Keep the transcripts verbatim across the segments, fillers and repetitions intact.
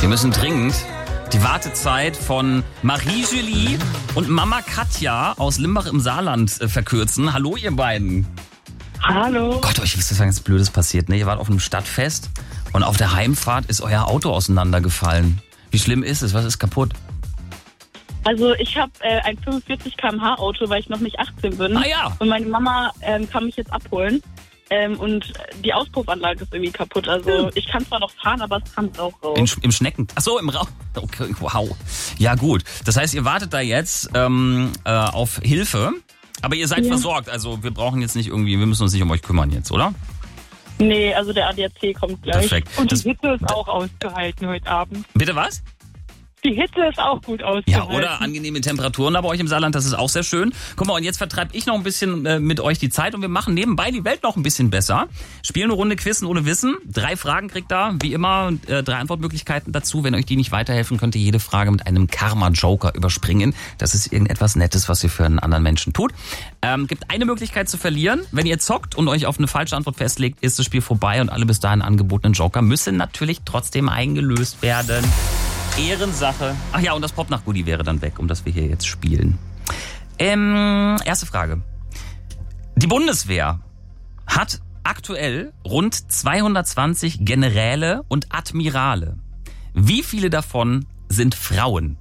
Wir müssen dringend die Wartezeit von Marie-Julie und Mama Katja aus Limbach im Saarland äh, verkürzen. Hallo, ihr beiden. Hallo. Gott, euch ist was ganz Blödes passiert, ne? Ihr wart auf einem Stadtfest und auf der Heimfahrt ist euer Auto auseinandergefallen. Wie schlimm ist es? Was ist kaputt? Also ich habe äh, ein fünfundvierzig Kilometer pro Stunde Auto, weil ich noch nicht achtzehn bin. Ah ja. Und meine Mama ähm, kann mich jetzt abholen. Ähm, und die Auspuffanlage ist irgendwie kaputt. Also ich kann zwar noch fahren, aber es kann auch raus. In, Im Schnecken... Ach so, im Raum... Okay, wow. Ja gut. Das heißt, ihr wartet da jetzt ähm, äh, auf Hilfe. Aber ihr seid ja versorgt. Also wir brauchen jetzt nicht irgendwie... Wir müssen uns nicht um euch kümmern jetzt, oder? Nee, also der A D A C kommt gleich. Perfekt. Und die Das, Hitze ist auch ausgehalten heute Abend. bitte was? Die Hitze ist auch gut Ja, ausgehalten. oder angenehme Temperaturen da bei euch im Saarland, das ist auch sehr schön. Guck mal, und jetzt vertreibe ich noch ein bisschen äh, mit euch die Zeit und wir machen nebenbei die Welt noch ein bisschen besser. Spielen eine Runde Quizzen ohne Wissen. Drei Fragen kriegt ihr, wie immer, äh, drei Antwortmöglichkeiten dazu. Wenn euch die nicht weiterhelfen, könnt ihr jede Frage mit einem Karma-Joker überspringen. Das ist irgendetwas Nettes, was ihr für einen anderen Menschen tut. Ähm, gibt eine Möglichkeit zu verlieren. Wenn ihr zockt und euch auf eine falsche Antwort festlegt, ist das Spiel vorbei und alle bis dahin angebotenen Joker müssen natürlich trotzdem eingelöst werden. Ehrensache. Ach ja, und das Popnacht-Goodie wäre dann weg, um das wir hier jetzt spielen. Ähm, erste Frage. Die Bundeswehr hat aktuell rund zweihundertzwanzig Generäle und Admirale. Wie viele davon sind Frauen?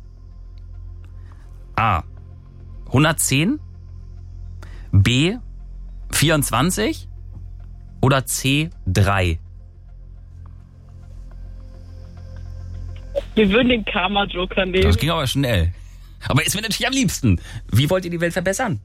A. hundertzehn, B. vierundzwanzig oder C. drei? Wir würden den Karma-Joker nehmen. Das ging aber schnell. Aber ist mir natürlich am liebsten. Wie wollt ihr die Welt verbessern?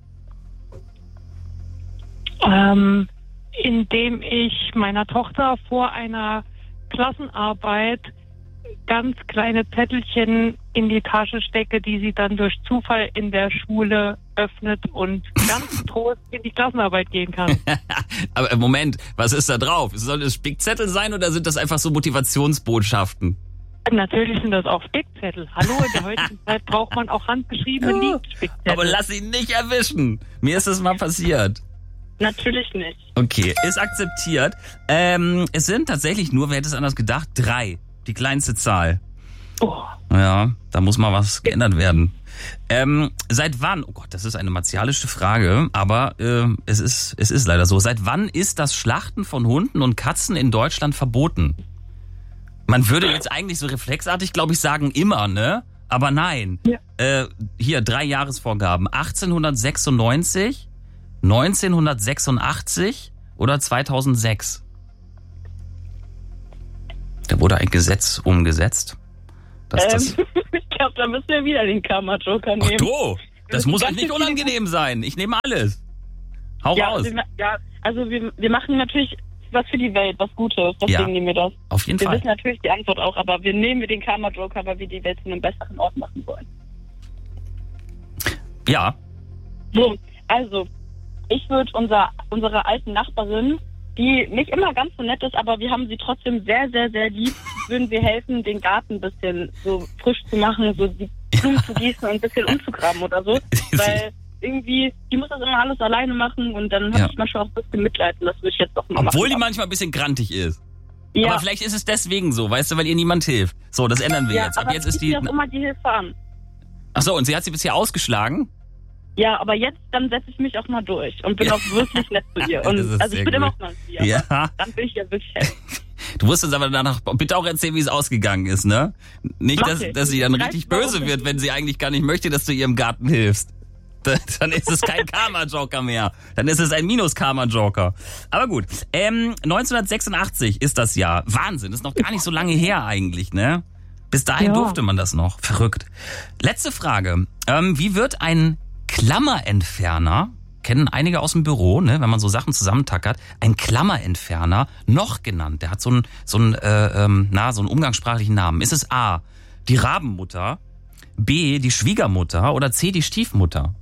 Ähm, indem ich meiner Tochter vor einer Klassenarbeit ganz kleine Zettelchen in die Tasche stecke, die sie dann durch Zufall in der Schule öffnet und ganz groß in die Klassenarbeit gehen kann. Aber Moment, was ist da drauf? Soll das Spickzettel sein oder sind das einfach so Motivationsbotschaften? Natürlich sind das auch Spickzettel. Hallo, in der heutigen Zeit braucht man auch handgeschriebene Liedspickzettel. Aber lass ihn nicht erwischen. Mir ist es mal passiert. Natürlich nicht. Okay, ist akzeptiert. Ähm, es sind tatsächlich nur, wer hätte es anders gedacht, drei. Die kleinste Zahl. Oh. Ja, da muss mal was geändert werden. Ähm, seit wann, oh Gott, das ist eine martialische Frage, aber äh, es ist, es ist leider so. Seit wann ist das Schlachten von Hunden und Katzen in Deutschland verboten? Man würde jetzt eigentlich so reflexartig, glaube ich, sagen, immer, ne? Aber nein. Ja. Äh, hier, drei Jahresvorgaben. achtzehnhundertsechsundneunzig, neunzehnhundertsechsundachtzig oder zweitausendsechs? Da wurde ein Gesetz umgesetzt. Dass das Ähm, ich glaube, da müssen wir wieder den Karma-Joker Ach nehmen. du, das muss euch Ganz nicht viele- unangenehm sein. Ich nehme alles. Hau Ja, raus. wir, ma- ja, also wir, wir machen natürlich was für die Welt, was Gutes. Deswegen Ja. nehmen wir das. Auf jeden Wir Fall. wissen natürlich die Antwort auch, aber wir nehmen den Karma-Joker, weil wir die Welt zu einem besseren Ort machen wollen. Ja. So, also, ich würde unser, unserer alten Nachbarin, die nicht immer ganz so nett ist, aber wir haben sie trotzdem sehr, sehr, sehr lieb, würden wir helfen, den Garten ein bisschen so frisch zu machen, so die Blumen zu gießen und ein bisschen umzugraben oder so. Weil irgendwie, die muss das immer alles alleine machen und dann Ja. habe ich manchmal auch ein bisschen Mitleid und das würde ich jetzt doch mal Obwohl die machen. manchmal ein bisschen grantig ist. Ja. Aber vielleicht ist es deswegen so, weißt du, weil ihr niemand hilft. So, das ändern wir ja, jetzt. Ab aber jetzt ist ich die. auch immer die Hilfe an. Ach so, und sie hat sie bisher ausgeschlagen? Ja, aber jetzt, dann setze ich mich auch mal durch und bin auch wirklich nett zu ihr. Und Das ist also sehr ich bin gut. immer auch mal zu ihr. Ja. aber Dann will ich ja wirklich helfen. Du musst uns aber danach bitte auch erzählen, wie es ausgegangen ist, ne? Nicht, Mach dass, ich. dass sie dann Ich richtig weiß, böse warum wird, wenn sie eigentlich gar nicht möchte, dass du ihr im Garten hilfst. Da- Dann ist es kein Karma-Joker mehr. Dann ist es ein Minus-Karma-Joker. Aber gut. Ähm, neunzehnhundertsechsundachtzig ist das Jahr. Wahnsinn, ist noch gar nicht so lange her eigentlich, ne? Bis dahin Ja. durfte man das noch. Verrückt. Letzte Frage. Ähm, wie wird ein Klammerentferner, kennen einige aus dem Büro, ne, wenn man so Sachen zusammentackert, ein Klammerentferner noch genannt? Der hat so einen, so einen, äh, ähm, na, so einen umgangssprachlichen Namen. Ist es A, die Rabenmutter, B, die Schwiegermutter oder C, die Stiefmutter?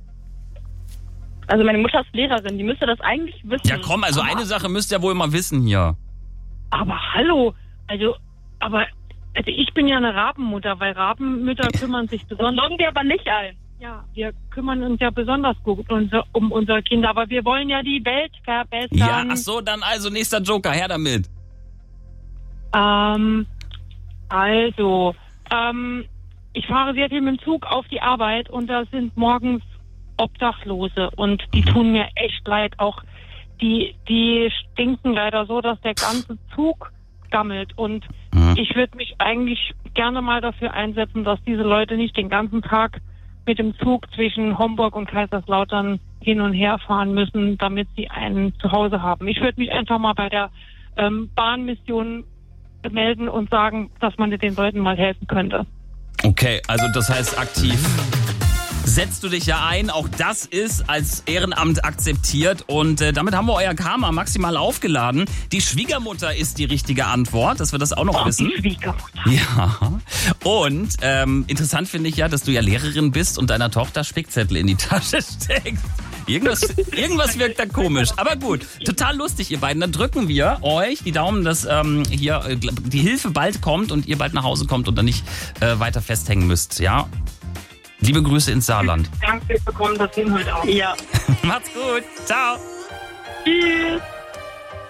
Also meine Mutter ist Lehrerin, die müsste das eigentlich wissen. Ja komm, also aber, eine Sache müsst ihr wohl mal wissen hier. Aber hallo, also, aber also ich bin ja eine Rabenmutter, weil Rabenmütter kümmern sich besonders. Loggen wir aber nicht ein. Ja, wir kümmern uns ja besonders gut unser, um unsere Kinder, aber wir wollen ja die Welt verbessern. Ja, ach so, dann also nächster Joker, her damit. Ähm, Also, ähm, ich fahre sehr viel mit dem Zug auf die Arbeit und da sind morgens Obdachlose und die tun mir echt leid. Auch die, die stinken leider so, dass der ganze Zug gammelt. Und Mhm. ich würde mich eigentlich gerne mal dafür einsetzen, dass diese Leute nicht den ganzen Tag mit dem Zug zwischen Homburg und Kaiserslautern hin und her fahren müssen, damit sie einen zu Hause haben. Ich würde mich einfach mal bei der ähm, Bahnmission melden und sagen, dass man den Leuten mal helfen könnte. Okay, also das heißt aktiv setzt du dich ja ein. Auch das ist als Ehrenamt akzeptiert. Und äh, damit haben wir euer Karma maximal aufgeladen. Die Schwiegermutter ist die richtige Antwort, dass wir das auch noch Oh, wissen. die Schwiegermutter. Ja. Und ähm, interessant finde ich ja, dass du ja Lehrerin bist und deiner Tochter Spickzettel in die Tasche steckst. Irgendwas, irgendwas wirkt da komisch. Aber gut, total lustig, ihr beiden. Dann drücken wir euch die Daumen, dass ähm, hier äh, die Hilfe bald kommt und ihr bald nach Hause kommt und dann nicht äh, weiter festhängen müsst. Ja. Liebe Grüße ins Saarland. Danke, wir bekommen das hin heute auch. Ja. Macht's gut. Ciao. Tschüss.